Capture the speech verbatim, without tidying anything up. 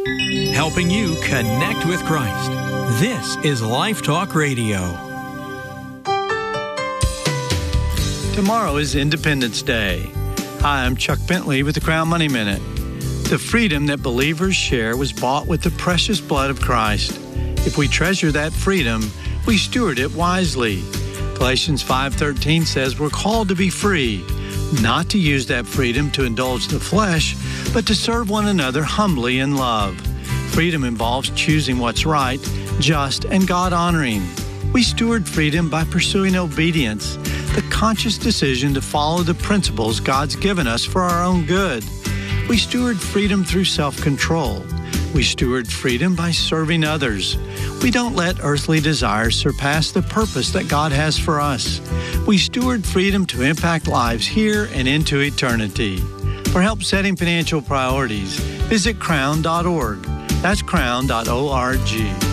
helping you connect with Christ. This is Life Talk Radio. Tomorrow is Independence Day. Hi, I'm Chuck Bentley with the Crown Money Minute. The freedom that believers share was bought with the precious blood of Christ. If we treasure that freedom, we steward it wisely. Galatians five thirteen says we're called to be free, not to use that freedom to indulge the flesh, but to serve one another humbly in love. Freedom involves choosing what's right, just, and God-honoring. We steward freedom by pursuing obedience, the conscious decision to follow the principles God's given us for our own good. We steward freedom through self-control. We steward freedom by serving others. We don't let earthly desires surpass the purpose that God has for us. We steward freedom to impact lives here and into eternity. For help setting financial priorities, visit crown dot org. That's crown dot org.